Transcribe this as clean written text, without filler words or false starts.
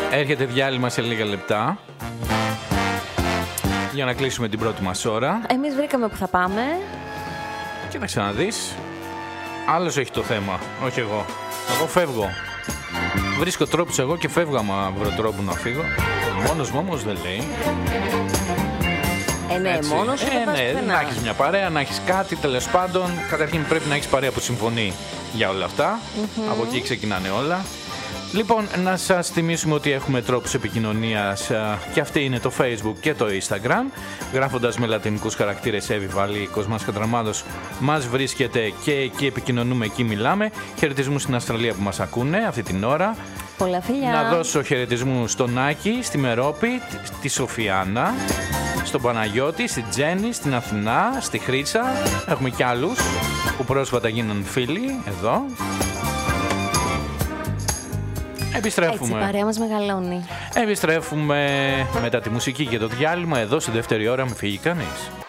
Έρχεται διάλειμμα σε λίγα λεπτά για να κλείσουμε την πρώτη μας ώρα. Εμείς βρήκαμε που θα πάμε. Κοίταξε να δεις. Άλλος έχει το θέμα, όχι εγώ. Εγώ φεύγω. Βρίσκω τρόπους εγώ και φεύγω άμα βρω τρόπο να φύγω. Μόνος μου όμως δεν λέει. Ναι, μόνος σου δεν πας πουθενά. Να έχεις μια παρέα, να έχεις κάτι, τέλος πάντων. Καταρχήν πρέπει να έχεις παρέα που συμφωνεί για όλα αυτά. Από εκεί ξεκινάνε όλα. Λοιπόν, να σας θυμίσουμε ότι έχουμε τρόπους επικοινωνίας και αυτή είναι το Facebook και το Instagram. Γράφοντας με λατινικούς χαρακτήρες Εύη Βαλή, Κοσμάς Κατραμάδος, μας βρίσκεται και εκεί επικοινωνούμε, εκεί μιλάμε. Χαιρετισμούς στην Αυστραλία που μας ακούνε αυτή την ώρα. Πολλά φιλιά. Να δώσω χαιρετισμούς στον Άκη, στη Μερόπη, στη Σοφιάνα, στον Παναγιώτη, στη Τζέννη, στην Αθηνά, στη Χρύσα. Έχουμε κι άλλους που πρόσφατα γίναν φίλοι εδώ. Επιστρέφουμε. Έτσι, η παρέα μας μεγαλώνει. Επιστρέφουμε μετά τη μουσική και το διάλειμμα εδώ στη δεύτερη ώρα, μην φύγει κανείς.